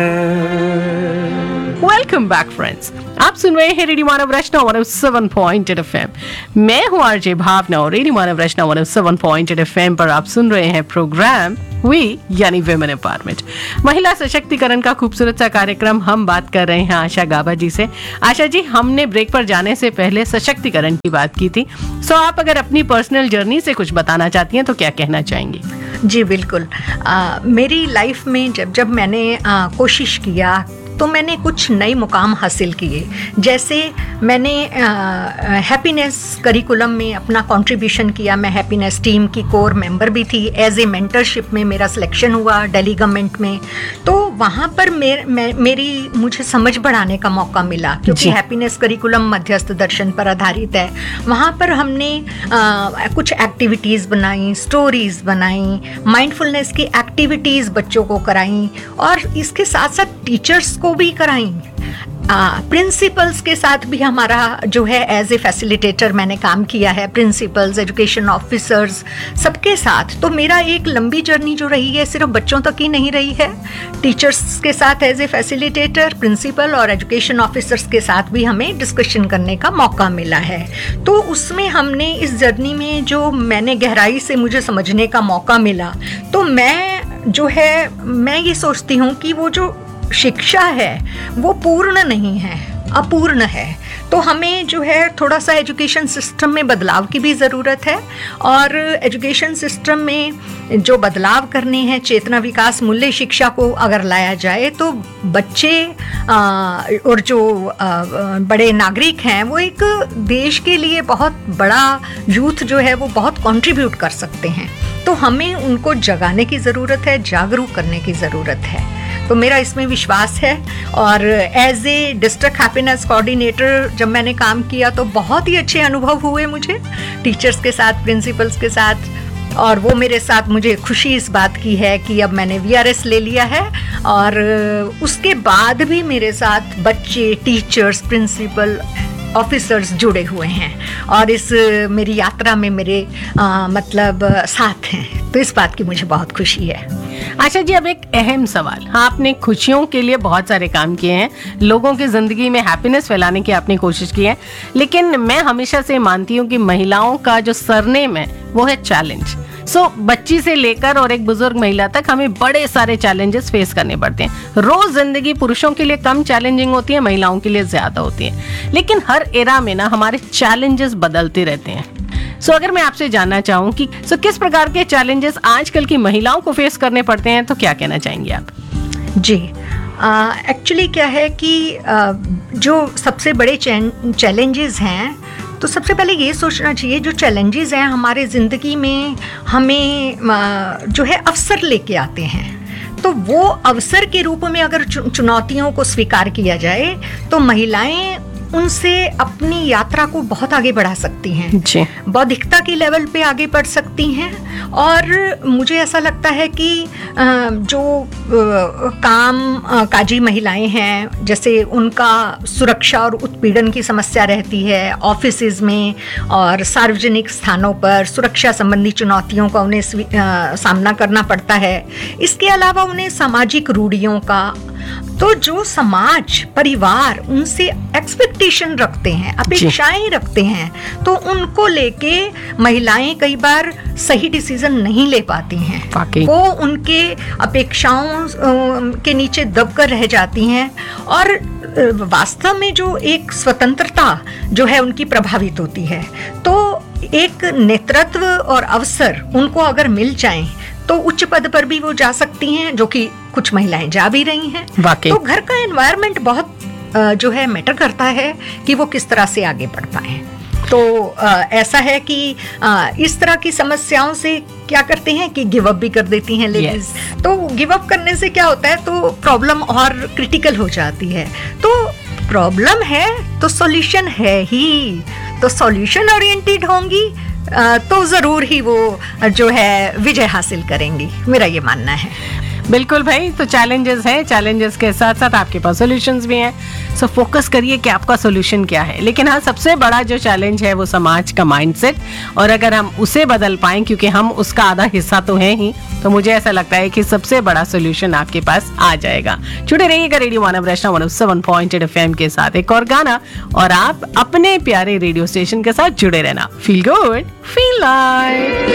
Welcome back friends, आप सुन रहे हैं रेडियो मानव रचना 107.8 FM। मैं हूं आरजे भावना और रेडियो मानव रचना 107.8 FM पर आप सुन रहे हैं प्रोग्राम वी यानी विमेन एम्पावरमेंट, महिला सशक्तिकरण का खूबसूरत सा कार्यक्रम। हम बात कर रहे हैं आशा गाबा जी से। आशा जी, हमने ब्रेक पर जाने से पहले सशक्तिकरण की बात की थी, सो आप अगर अपनी पर्सनल जर्नी से कुछ बताना चाहती हैं तो क्या कहना चाहेंगी? जी बिल्कुल। मेरी लाइफ में जब मैंने कोशिश किया तो मैंने कुछ नए मुकाम हासिल किए। जैसे मैंने हैप्पीनेस करिकुलम में अपना कंट्रीब्यूशन किया। मैं हैप्पीनेस टीम की कोर मेंबर भी थी। एज ए मेंटरशिप में मेरा सिलेक्शन हुआ दिल्ली गवर्नमेंट में। तो वहाँ पर मेरी मुझे समझ बढ़ाने का मौका मिला, क्योंकि हैप्पीनेस करिकुलम मध्यस्थ दर्शन पर आधारित है। वहाँ पर हमने कुछ एक्टिविटीज़ बनाई, स्टोरीज़ बनाई, माइंडफुलनेस की एक्टिविटीज़ बच्चों को कराई और इसके साथ साथ टीचर्स को भी कराई। प्रिंसिपल्स के साथ भी हमारा जो है एज ए फैसिलिटेटर मैंने काम किया है। प्रिंसिपल्स, एजुकेशन ऑफिसर्स, सबके साथ। तो मेरा एक लंबी जर्नी जो रही है सिर्फ बच्चों तक ही नहीं रही है। टीचर्स के साथ एज ए फैसिलिटेटर, प्रिंसिपल और एजुकेशन ऑफिसर्स के साथ भी हमें डिस्कशन करने का मौका मिला है। तो उसमें हमने इस जर्नी में जो मैंने गहराई से मुझे समझने का मौका मिला, तो मैं ये सोचती हूँ कि वो जो शिक्षा है वो पूर्ण नहीं है, अपूर्ण है। तो हमें जो है थोड़ा सा एजुकेशन सिस्टम में बदलाव की भी ज़रूरत है। और एजुकेशन सिस्टम में जो बदलाव करने हैं, चेतना विकास मूल्य शिक्षा को अगर लाया जाए तो बच्चे और जो बड़े नागरिक हैं वो एक देश के लिए बहुत बड़ा यूथ जो है वो बहुत कंट्रीब्यूट कर सकते हैं। तो हमें उनको जगाने की ज़रूरत है, जागरूक करने की ज़रूरत है। तो मेरा इसमें विश्वास है। और as a district happiness coordinator जब मैंने काम किया तो बहुत ही अच्छे अनुभव हुए मुझे टीचर्स के साथ, प्रिंसिपल्स के साथ। और वो मेरे साथ, मुझे खुशी इस बात की है कि अब मैंने VRS ले लिया है और उसके बाद भी मेरे साथ बच्चे, टीचर्स, प्रिंसिपल, ऑफिसर्स जुड़े हुए हैं और इस मेरी यात्रा में मेरे साथ हैं। तो इस बात की मुझे बहुत खुशी है। आशा जी, अब एक अहम सवाल। आपने खुशियों के लिए बहुत सारे काम किए हैं, लोगों की जिंदगी में हैप्पीनेस फैलाने की आपने कोशिश की है, लेकिन मैं हमेशा से मानती हूँ कि महिलाओं का जो सरनेम है वो है चैलेंज। बच्ची से लेकर और एक बुजुर्ग महिला तक हमें बड़े सारे चैलेंजेस फेस करने पड़ते हैं। रोज जिंदगी पुरुषों के लिए कम चैलेंजिंग होती है, महिलाओं के लिए ज्यादा होती है, लेकिन हर एरा में ना हमारे चैलेंजेस बदलते रहते हैं। अगर मैं आपसे जानना चाहूँ कि किस प्रकार के चैलेंजेस आजकल की महिलाओं को फेस करने पड़ते हैं, तो क्या कहना चाहेंगे आप? जी, एक्चुअली क्या है कि जो सबसे बड़े चैलेंजेस हैं, तो सबसे पहले ये सोचना चाहिए जो चैलेंजेस हैं हमारे ज़िंदगी में हमें जो है अवसर लेके आते हैं। तो वो अवसर के रूप में अगर चुनौतियों को स्वीकार किया जाए तो महिलाएं उनसे अपनी यात्रा को बहुत आगे बढ़ा सकती हैं, बौद्धिकता की लेवल पे आगे बढ़ सकती हैं। और मुझे ऐसा लगता है कि जो काजी महिलाएं हैं, जैसे उनका सुरक्षा और उत्पीड़न की समस्या रहती है ऑफिसेज में और सार्वजनिक स्थानों पर, सुरक्षा संबंधी चुनौतियों का उन्हें सामना करना पड़ता है। इसके अलावा उन्हें सामाजिक रूढ़ियों का, तो जो समाज, परिवार उनसे एक्सपेक्टेशन रखते हैं, अपेक्षाएं रखते हैं, तो उनको लेके महिलाएं कई बार सही डिसीजन नहीं ले पाती हैं। वो उनके अपेक्षाओं के नीचे दबकर रह जाती हैं और वास्तव में जो एक स्वतंत्रता जो है उनकी प्रभावित होती है। तो एक नेतृत्व और अवसर उनको अगर मिल जाएं तो उच्च पद पर भी वो जा सकती हैं, जो कि कुछ महिलाएं जा भी रही हैं। तो घर का एनवायरनमेंट बहुत जो है मैटर करता है कि वो किस तरह से आगे बढ़ पाए। तो ऐसा है कि इस तरह की समस्याओं से क्या करते हैं कि गिव अप भी कर देती हैं लेडीज। तो गिव अप करने से क्या होता है, तो प्रॉब्लम और क्रिटिकल हो जाती है। तो प्रॉब्लम है तो सॉल्यूशन है ही, तो सॉल्यूशन ओरिएंटेड होंगी तो ज़रूर ही वो जो है विजय हासिल करेंगी, मेरा ये मानना है। बिल्कुल भाई, तो चैलेंजेस हैं, चैलेंजेस के साथ साथ आपके पास सॉल्यूशंस भी हैं। सो फोकस करिए कि आपका सॉल्यूशन क्या है। लेकिन हाँ, सबसे बड़ा जो चैलेंज है वो समाज का माइंडसेट, और अगर हम उसे बदल पाएं, क्योंकि हम उसका आधा हिस्सा तो हैं ही, तो मुझे ऐसा लगता है कि सबसे बड़ा सॉल्यूशन आपके पास आ जाएगा। जुड़े रहिएगा रेडियो मानव रचना 107.8 FM के साथ एक और गाना, और आप अपने प्यारे रेडियो स्टेशन के साथ जुड़े रहना। Feel good, feel like.